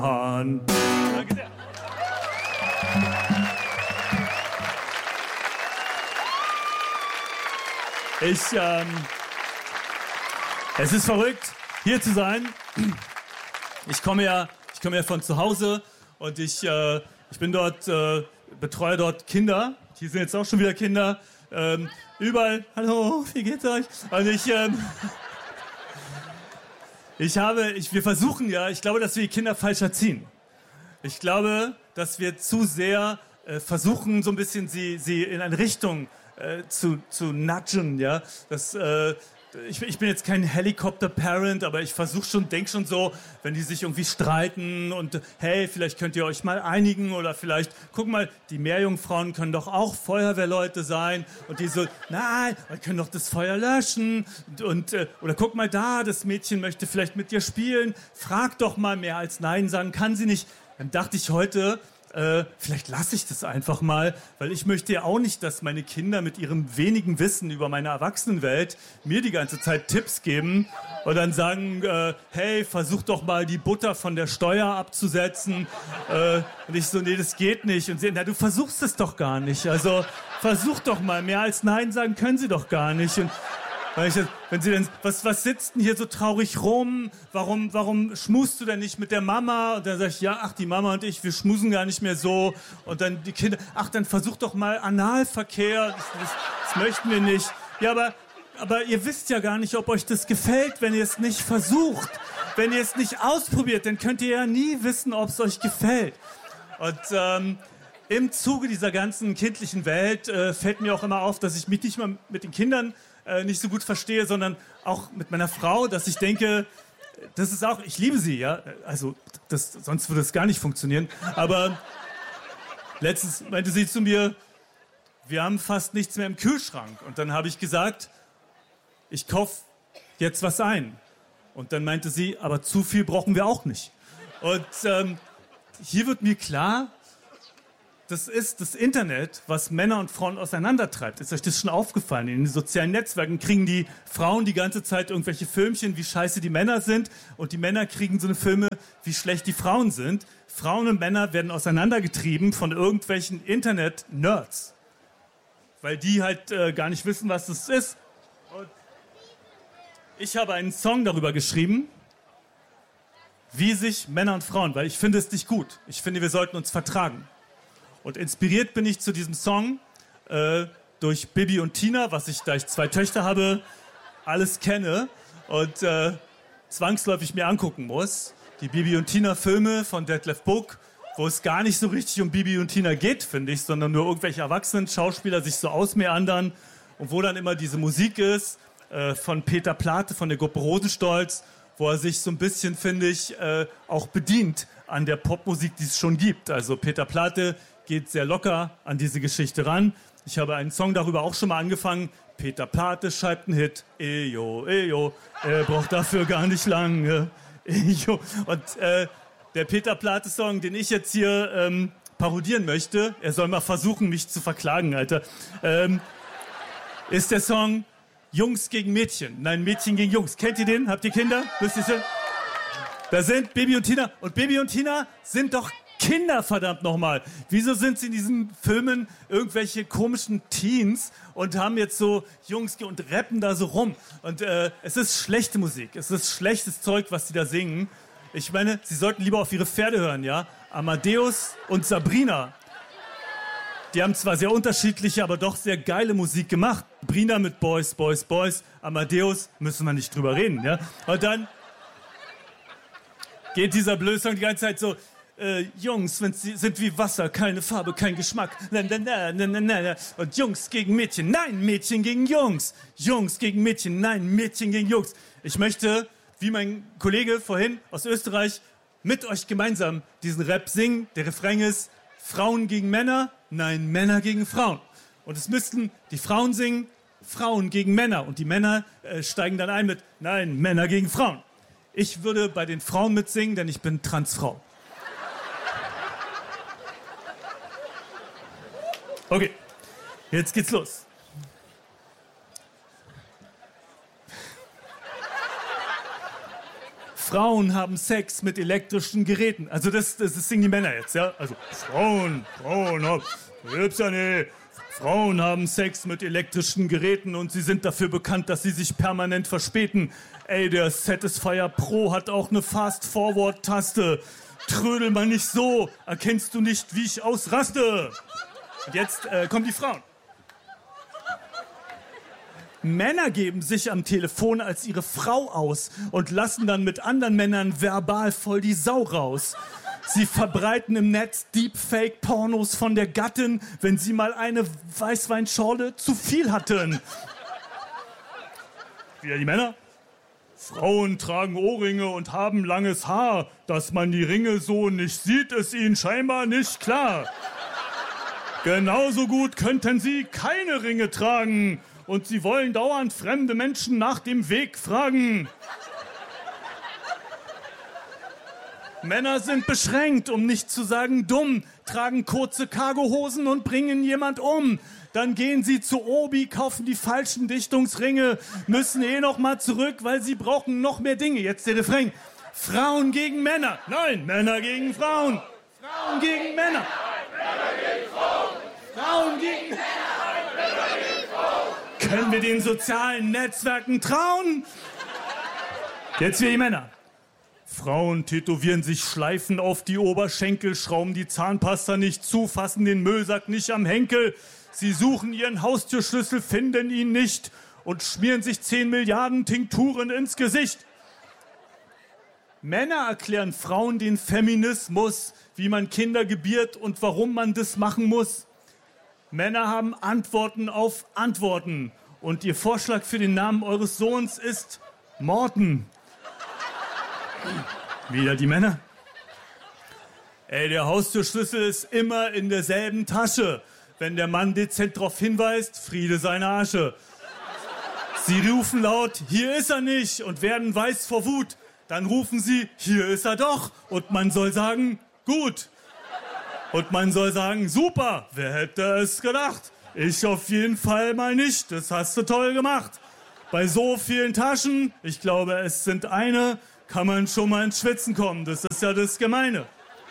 Danke sehr. Es ist verrückt, hier zu sein. Ich komme ja von zu Hause und ich bin dort, betreue dort Kinder. Hier sind jetzt auch schon wieder Kinder. Überall, hallo, wie geht's euch? Und wir versuchen ja, ich glaube, dass wir die Kinder falsch erziehen. Ich glaube, dass wir zu sehr versuchen, so ein bisschen sie in eine Richtung zu nudgen, ja. Ich bin jetzt kein Helikopter-Parent, aber ich denke schon so, wenn die sich irgendwie streiten und hey, vielleicht könnt ihr euch mal einigen oder vielleicht, guck mal, die Meerjungfrauen können doch auch Feuerwehrleute sein und die so, nein, wir können doch das Feuer löschen oder guck mal da, das Mädchen möchte vielleicht mit dir spielen, frag doch mal, mehr als Nein sagen kann sie nicht. Dann dachte ich heute, vielleicht lasse ich das einfach mal, weil ich möchte ja auch nicht, dass meine Kinder mit ihrem wenigen Wissen über meine Erwachsenenwelt mir die ganze Zeit Tipps geben und dann sagen, hey, versuch doch mal die Butter von der Steuer abzusetzen. Und ich so, nee, das geht nicht. Und sie, na, du versuchst es doch gar nicht. Also versuch doch mal, mehr als Nein sagen können sie doch gar nicht. Und wenn sie denn, was sitzt denn hier so traurig rum? Warum schmust du denn nicht mit der Mama? Und dann sag ich, ja, ach, die Mama und ich, wir schmusen gar nicht mehr so. Und dann die Kinder, ach, dann versuch doch mal Analverkehr. Das möchten wir nicht. Ja, aber ihr wisst ja gar nicht, ob euch das gefällt, wenn ihr es nicht versucht. Wenn ihr es nicht ausprobiert, dann könnt ihr ja nie wissen, ob es euch gefällt. Und im Zuge dieser ganzen kindlichen Welt fällt mir auch immer auf, dass ich mich nicht mal mit den Kindern nicht so gut verstehe, sondern auch mit meiner Frau, dass ich denke, das ist auch, ich liebe sie, ja, also sonst würde es gar nicht funktionieren, aber letztens meinte sie zu mir, wir haben fast nichts mehr im Kühlschrank und dann habe ich gesagt, ich kaufe jetzt was ein und dann meinte sie, aber zu viel brauchen wir auch nicht und hier wird mir klar, das ist das Internet, was Männer und Frauen auseinandertreibt. Ist euch das schon aufgefallen? In den sozialen Netzwerken kriegen die Frauen die ganze Zeit irgendwelche Filmchen, wie scheiße die Männer sind. Und die Männer kriegen so eine Filme, wie schlecht die Frauen sind. Frauen und Männer werden auseinandergetrieben von irgendwelchen Internet-Nerds. Weil die halt gar nicht wissen, was das ist. Und ich habe einen Song darüber geschrieben, wie sich Männer und Frauen, weil ich finde es nicht gut. Ich finde, wir sollten uns vertragen. Und inspiriert bin ich zu diesem Song durch Bibi und Tina, da ich 2 Töchter habe, alles kenne und zwangsläufig mir angucken muss. Die Bibi und Tina Filme von Detlef Buck, wo es gar nicht so richtig um Bibi und Tina geht, finde ich, sondern nur irgendwelche erwachsenen Schauspieler sich so ausmeandern und wo dann immer diese Musik ist von Peter Plate, von der Gruppe Rosenstolz, wo er sich so ein bisschen, finde ich, auch bedient an der Popmusik, die es schon gibt. Also Peter Plate geht sehr locker an diese Geschichte ran. Ich habe einen Song darüber auch schon mal angefangen. Peter Plate schreibt einen Hit. Ejo, ejo, er braucht dafür gar nicht lange. Ejo. Und der Peter Plate-Song, den ich jetzt hier parodieren möchte, er soll mal versuchen, mich zu verklagen, Alter, ist der Song Jungs gegen Mädchen. Nein, Mädchen gegen Jungs. Kennt ihr den? Habt ihr Kinder? Wisst ihr den? Da sind Bibi und Tina. Und Bibi und Tina sind doch Kinder, verdammt nochmal. Wieso sind sie in diesen Filmen irgendwelche komischen Teens und haben jetzt so Jungs und rappen da so rum? Und es ist schlechte Musik. Es ist schlechtes Zeug, was sie da singen. Ich meine, sie sollten lieber auf ihre Pferde hören, ja? Amadeus und Sabrina. Die haben zwar sehr unterschiedliche, aber doch sehr geile Musik gemacht. Sabrina mit Boys, Boys, Boys. Amadeus, müssen wir nicht drüber reden, ja? Und dann geht dieser Blödsong die ganze Zeit so, Jungs sind wie Wasser, keine Farbe, kein Geschmack. Na, na, na, na, na, na. Und Jungs gegen Mädchen, nein, Mädchen gegen Jungs. Jungs gegen Mädchen, nein, Mädchen gegen Jungs. Ich möchte, wie mein Kollege vorhin aus Österreich, mit euch gemeinsam diesen Rap singen. Der Refrain ist, Frauen gegen Männer, nein, Männer gegen Frauen. Und es müssten die Frauen singen, Frauen gegen Männer. Und die Männer steigen dann ein mit, nein, Männer gegen Frauen. Ich würde bei den Frauen mitsingen, denn ich bin Transfrau. Okay, jetzt geht's los. Frauen haben Sex mit elektrischen Geräten. Also das singen die Männer jetzt, ja? Also Frauen haben Sex mit elektrischen Geräten und sie sind dafür bekannt, dass sie sich permanent verspäten. Ey, der Satisfyer Pro hat auch eine Fast-Forward-Taste. Trödel mal nicht so. Erkennst du nicht, wie ich ausraste? Und jetzt kommen die Frauen. Männer geben sich am Telefon als ihre Frau aus und lassen dann mit anderen Männern verbal voll die Sau raus. Sie verbreiten im Netz Deepfake-Pornos von der Gattin, wenn sie mal eine Weißweinschorle zu viel hatten. Wieder die Männer. Frauen tragen Ohrringe und haben langes Haar. Dass man die Ringe so nicht sieht, ist ihnen scheinbar nicht klar. Genauso gut könnten sie keine Ringe tragen. Und sie wollen dauernd fremde Menschen nach dem Weg fragen. Männer sind beschränkt, um nicht zu sagen dumm, tragen kurze Cargohosen und bringen jemand um. Dann gehen sie zu Obi, kaufen die falschen Dichtungsringe, müssen noch mal zurück, weil sie brauchen noch mehr Dinge. Jetzt der Refrain. Frauen gegen Männer. Nein, Männer gegen Frauen. Frauen gegen Männer. Männer gegen Frauen. Frauen gegen Männer. Können wir den sozialen Netzwerken trauen? Jetzt wir die Männer. Frauen tätowieren sich Schleifen auf die Oberschenkel, schrauben die Zahnpasta nicht zu, fassen den Müllsack nicht am Henkel. Sie suchen ihren Haustürschlüssel, finden ihn nicht und schmieren sich 10 Milliarden Tinkturen ins Gesicht. Männer erklären Frauen den Feminismus, wie man Kinder gebiert und warum man das machen muss. Männer haben Antworten auf Antworten. Und ihr Vorschlag für den Namen eures Sohns ist Morten. Wieder die Männer. Ey, der Haustürschlüssel ist immer in derselben Tasche. Wenn der Mann dezent darauf hinweist, Friede seine Asche. Sie rufen laut, hier ist er nicht und werden weiß vor Wut. Dann rufen sie, hier ist er doch. Und man soll sagen, gut. Und man soll sagen, super, wer hätte es gedacht? Ich auf jeden Fall mal nicht, das hast du toll gemacht. Bei so vielen Taschen, ich glaube es sind eine, kann man schon mal ins Schwitzen kommen, das ist ja das Gemeine.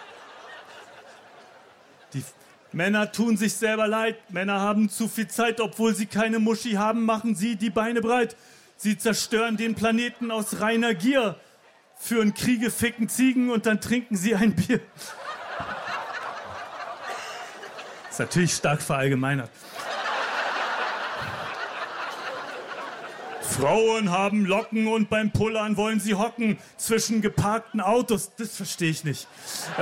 Die Männer tun sich selber leid, Männer haben zu viel Zeit, obwohl sie keine Muschi haben, machen sie die Beine breit. Sie zerstören den Planeten aus reiner Gier, führen Kriege, ficken Ziegen und dann trinken sie ein Bier. Das ist natürlich stark verallgemeinert. Frauen haben Locken und beim Pullern wollen sie hocken zwischen geparkten Autos. Das verstehe ich nicht.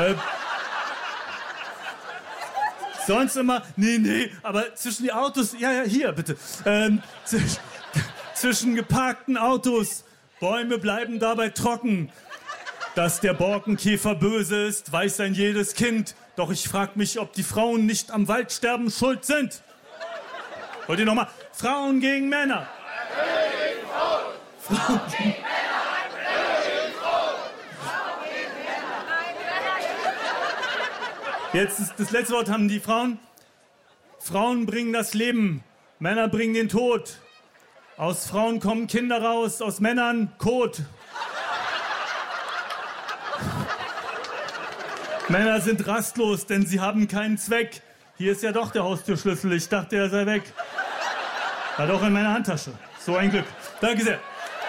Sonst immer, nee, aber zwischen die Autos, ja, hier, bitte. Zwischen geparkten Autos, Bäume bleiben dabei trocken. Dass der Borkenkäfer böse ist, weiß ein jedes Kind. Doch ich frag mich, ob die Frauen nicht am Waldsterben schuld sind. Wollt ihr nochmal? Frauen gegen Männer. Frauen gegen Männer. Jetzt ist das letzte Wort haben die Frauen. Frauen bringen das Leben, Männer bringen den Tod. Aus Frauen kommen Kinder raus, aus Männern Kot. Männer sind rastlos, denn sie haben keinen Zweck. Hier ist ja doch der Haustürschlüssel, ich dachte, er sei weg. War doch in meiner Handtasche. So ein Glück. Danke sehr.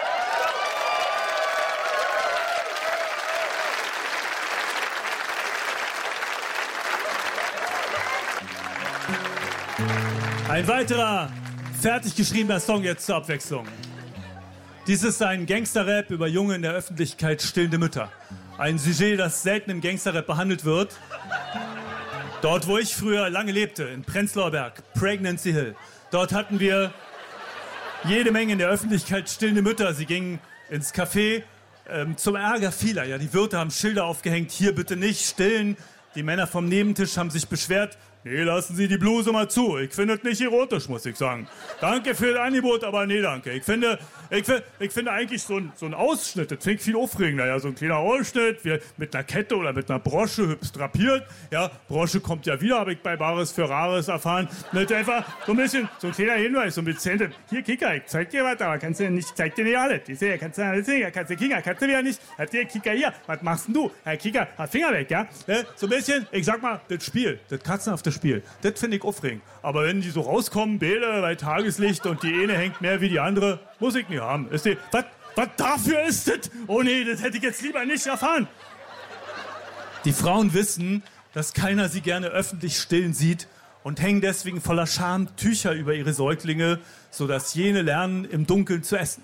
Ein weiterer fertig geschriebener Song jetzt zur Abwechslung. Dies ist ein Gangster-Rap über junge in der Öffentlichkeit stillende Mütter. Ein Sujet, das selten im Gangster-Rap behandelt wird. Dort, wo ich früher lange lebte, in Prenzlauer Berg, Pregnancy Hill. Dort hatten wir jede Menge in der Öffentlichkeit stillende Mütter. Sie gingen ins Café zum Ärger vieler. Ja, die Wirte haben Schilder aufgehängt, hier bitte nicht stillen. Die Männer vom Nebentisch haben sich beschwert, Nee, lassen Sie die Bluse mal zu. Ich finde es nicht erotisch, muss ich sagen. Danke für das Angebot, aber nee, danke. Ich finde eigentlich so ein Ausschnitt, das finde ich viel aufregender. Ja, so ein kleiner Ausschnitt, mit einer Kette oder mit einer Brosche, hübsch drapiert. Ja, Brosche kommt ja wieder, habe ich bei Bares für Rares erfahren. Nicht einfach so ein bisschen, so ein kleiner Hinweis, so ein bisschen. Hier, Kika, ich zeig dir was, aber kannst du nicht, ich zeig dir nicht alles. Ich sehe, kannst du alles sehen, kannst du Kika, kannst du wieder nicht. Hat dir Kika hier, was machst denn du? Herr Kika, Finger weg, ja? So ein bisschen, ich sag mal, das Spiel, das katzenhafte Spiel, das finde ich aufregend. Aber wenn die so rauskommen, Bälle bei Tageslicht und die eine hängt mehr wie die andere, muss ich nicht haben. Was dafür ist das? Oh nee, das hätte ich jetzt lieber nicht erfahren. Die Frauen wissen, dass keiner sie gerne öffentlich stillen sieht und hängen deswegen voller Scham Tücher über ihre Säuglinge, sodass jene lernen, im Dunkeln zu essen.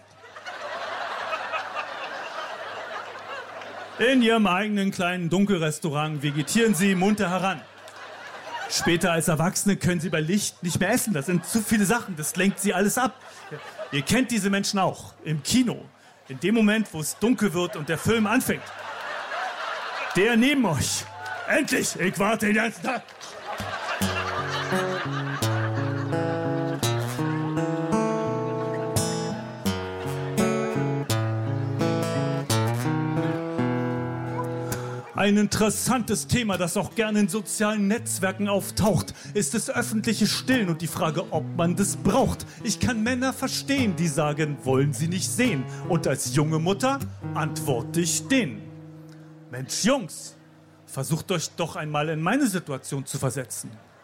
In ihrem eigenen kleinen Dunkelrestaurant vegetieren sie munter heran. Später als Erwachsene können sie bei Licht nicht mehr essen. Das sind zu viele Sachen, das lenkt sie alles ab. Ihr kennt diese Menschen auch, im Kino. In dem Moment, wo es dunkel wird und der Film anfängt. Der neben euch. Endlich, ich warte den ganzen Tag. Ein interessantes Thema, das auch gerne in sozialen Netzwerken auftaucht, ist das öffentliche Stillen und die Frage, ob man das braucht. Ich kann Männer verstehen, die sagen, wollen sie nicht sehen. Und als junge Mutter antworte ich denen. Mensch, Jungs, versucht euch doch einmal in meine Situation zu versetzen.